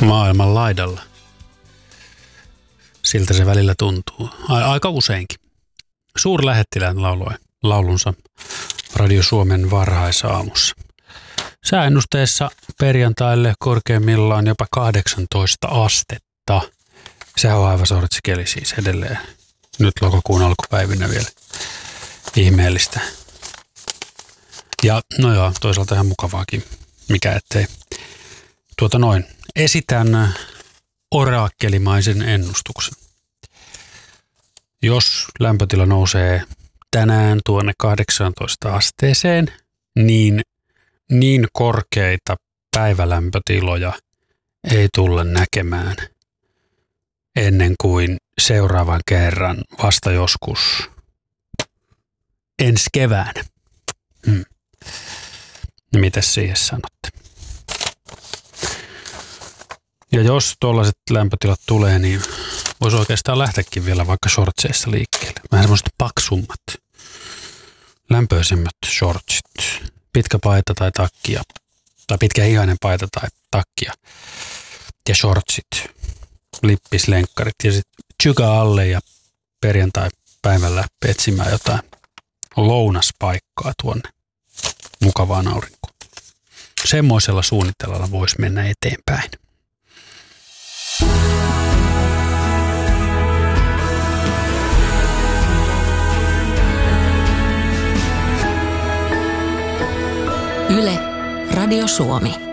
maailman laidalla. Siltä se välillä tuntuu. Aika useinkin. Suurlähettiläät lauloi laulunsa Radio Suomen varhaisaamussa. Sääennusteessa perjantaille korkeimmillaan jopa 18 astetta. Sehän on aivan sortsikeli siis edelleen. Nyt lokakuun alkupäivinä vielä ihmeellistä. Ja no joo, toisaalta ihan mukavaakin. Mikä ettei. Esitän oraakkelimaisen ennustuksen. Jos lämpötila nousee tänään tuonne 18 asteeseen, niin korkeita päivälämpötiloja ei tulla näkemään ennen kuin seuraavan kerran vasta joskus ensi keväänä. Mitäs siihen sanotte? Ja jos tuollaiset lämpötilat tulee, niin voisi oikeastaan lähteäkin vielä vaikka shortseissa liikkeelle. Vähän semmoiset paksummat, lämpöisemmät shortsit. Pitkä paita tai takkia, tai pitkähihainen paita tai takkia. Ja shortsit, lippislenkkarit ja sitten tsykä alle ja perjantai-päivällä etsimään jotain lounaspaikkaa tuonne mukavaan aurinkoon. Semmoisella suunnittelulla voisi mennä eteenpäin. Yle, Radio Suomi.